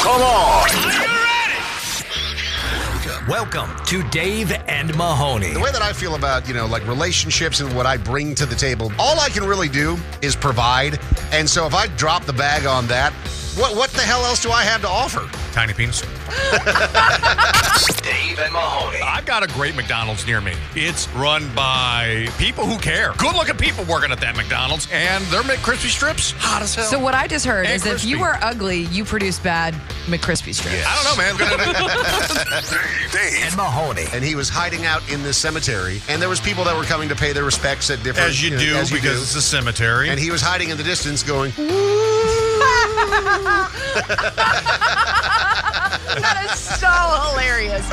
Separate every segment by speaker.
Speaker 1: Come on.
Speaker 2: Welcome to Dave and Mahoney.
Speaker 3: The way that I feel about, like relationships and what I bring to the table, all I can really do is provide. And so if I drop the bag on that, what the hell else do I have to offer?
Speaker 4: Tiny penis.
Speaker 2: Dave and Mahoney.
Speaker 4: I've got a great McDonald's near me. It's run by people who care. Good-looking people working at that McDonald's. And their McCrispy strips, hot as hell.
Speaker 5: So what I just heard
Speaker 4: And
Speaker 5: is if you
Speaker 4: crispy.
Speaker 5: are ugly, you produce bad McCrispy strips.
Speaker 3: Yes.
Speaker 4: I don't know, man.
Speaker 2: Dave and Mahoney.
Speaker 3: And he was hiding out in this cemetery, and there was people that were coming to pay their respects at different...
Speaker 4: As you do, because it's a cemetery.
Speaker 3: And he was hiding in the distance going...
Speaker 5: That is so hilarious.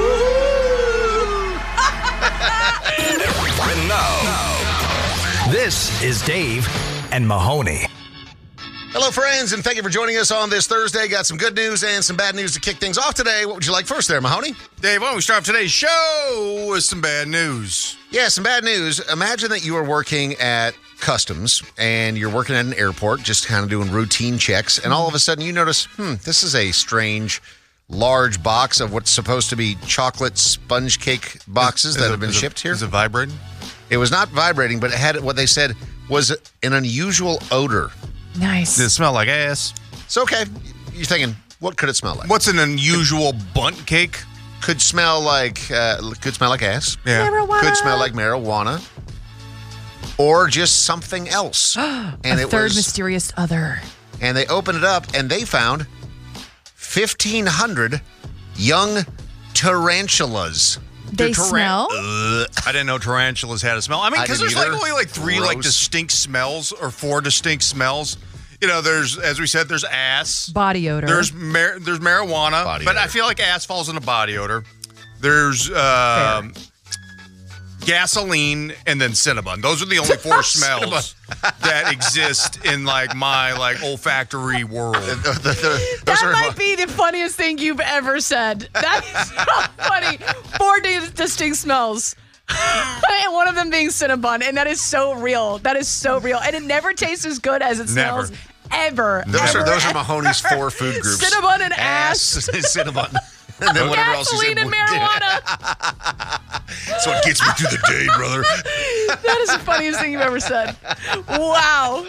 Speaker 2: And now, this is Dave and Mahoney.
Speaker 3: Hello, friends, and thank you for joining us on this Thursday. Got some good news and some bad news to kick things off today. What would you like first there, Mahoney?
Speaker 4: Dave, why don't we start off today's show with some bad news?
Speaker 3: Yeah, some bad news. Imagine that you are working at Customs and you're working at an airport, just kind of doing routine checks, and all of a sudden you notice, this is a strange, large box of what's supposed to be chocolate sponge cake boxes that have been shipped here.
Speaker 4: Is it vibrating?
Speaker 3: It was not vibrating, but it had what they said was an unusual odor.
Speaker 5: Nice.
Speaker 4: Does it smell like ass?
Speaker 3: So, okay, you're thinking, what could it smell like?
Speaker 4: What's an unusual bunt cake?
Speaker 3: Could smell like ass.
Speaker 4: Yeah.
Speaker 5: Marijuana.
Speaker 3: Could smell like marijuana. Or just something else. And
Speaker 5: A third mysterious other.
Speaker 3: And they opened it up and they found 1,500 young tarantulas.
Speaker 5: They smell?
Speaker 4: I didn't know tarantulas had a smell. I mean,
Speaker 3: I
Speaker 4: because
Speaker 3: didn't
Speaker 4: there's
Speaker 3: either.
Speaker 4: only like three
Speaker 3: Gross.
Speaker 4: distinct smells or four distinct smells. There's, as we said, there's ass.
Speaker 5: Body odor.
Speaker 4: There's marijuana,
Speaker 3: Body
Speaker 4: but
Speaker 3: odor.
Speaker 4: I feel like ass falls into body odor. There's gasoline and then Cinnabon. Those are the only four smells that exist in my olfactory world.
Speaker 5: That might be the funniest thing you've ever said. That is so funny. Four distinct smells. And one of them being Cinnabon. And that is so real. That is so real. And it never tastes as good as it smells. Ever.
Speaker 3: Those
Speaker 5: ever,
Speaker 3: are Mahoney's four food groups.
Speaker 5: Cinnabon and ass.
Speaker 3: Cinnabon. And then whatever else you said.
Speaker 5: Gasoline and marijuana.
Speaker 4: That's what gets me through the day, brother.
Speaker 5: That is the funniest thing you've ever said. Wow.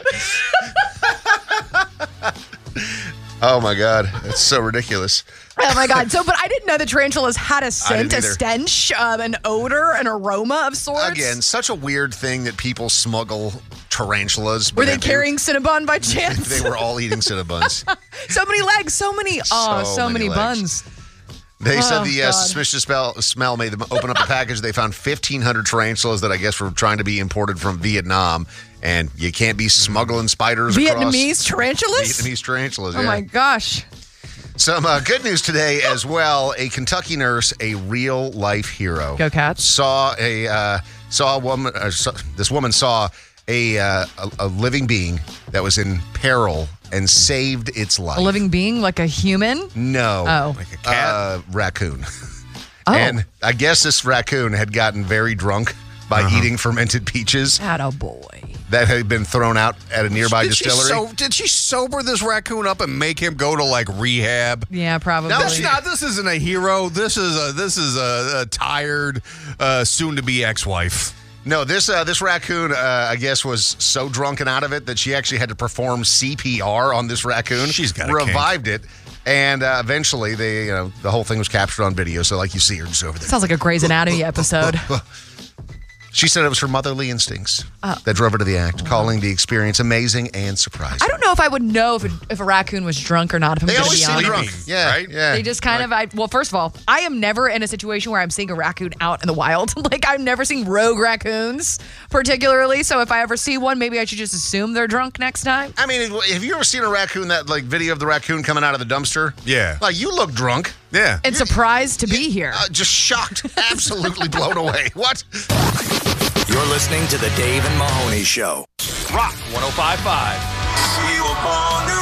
Speaker 3: Oh, my God. That's so ridiculous.
Speaker 5: Oh, my God. But I didn't know that tarantulas had a scent,
Speaker 3: didn't
Speaker 5: a
Speaker 3: either.
Speaker 5: stench, an odor, an aroma of sorts.
Speaker 3: Again, such a weird thing that people smuggle tarantulas.
Speaker 5: Were
Speaker 3: but
Speaker 5: they carrying Cinnabon by chance?
Speaker 3: They were all eating Cinnabons.
Speaker 5: So many legs, so many
Speaker 3: many legs.
Speaker 5: buns.
Speaker 3: They said the
Speaker 5: God.
Speaker 3: suspicious smell made them open up the package. They found 1,500 tarantulas that I guess were trying to be imported from Vietnam. And you can't be smuggling spiders
Speaker 5: Vietnamese tarantulas?
Speaker 3: Vietnamese tarantulas,
Speaker 5: Oh,
Speaker 3: yeah.
Speaker 5: my gosh.
Speaker 3: Some good news today as well. A Kentucky nurse, a real-life hero.
Speaker 5: Go Cats.
Speaker 3: Saw a woman. This woman saw a living being that was in peril and saved its life.
Speaker 5: A living being, like a human?
Speaker 3: No.
Speaker 5: Oh.
Speaker 4: Like a cat.
Speaker 3: Raccoon.
Speaker 5: Oh.
Speaker 3: And I guess this raccoon had gotten very drunk by eating fermented peaches
Speaker 5: Attaboy.
Speaker 3: that had been thrown out at a nearby distillery.
Speaker 4: Did she sober this raccoon up and make him go to rehab?
Speaker 5: Yeah, probably.
Speaker 3: No,
Speaker 4: That's not. This isn't a hero. This is a tired, soon-to-be ex-wife.
Speaker 3: No, this raccoon, I guess, was so drunken out of it that she actually had to perform CPR on this raccoon.
Speaker 4: She's got a
Speaker 3: revived it, and eventually the whole thing was captured on video. So, like, you see her just over there.
Speaker 5: Sounds like a Grey's Anatomy episode.
Speaker 3: She said it was her motherly instincts that drove her to the act, calling the experience amazing and surprising.
Speaker 5: I don't know if I would know if a raccoon was drunk or not, if I'm
Speaker 3: They
Speaker 5: going to
Speaker 3: always
Speaker 5: be
Speaker 3: seem
Speaker 5: honest.
Speaker 3: drunk. Yeah,
Speaker 4: right?
Speaker 3: Yeah.
Speaker 5: They just kind of, well, first of all, I am never in a situation where I'm seeing a raccoon out in the wild. I've never seen rogue raccoons, particularly. So if I ever see one, maybe I should just assume they're drunk next time.
Speaker 3: I mean, have you ever seen a raccoon, that video of the raccoon coming out of the dumpster?
Speaker 4: Yeah.
Speaker 3: You look drunk.
Speaker 4: Yeah.
Speaker 5: And surprised to be here.
Speaker 3: Just shocked, absolutely blown away. What?
Speaker 2: You're listening to the Dave and Mahoney Show.
Speaker 1: Rock 105.5.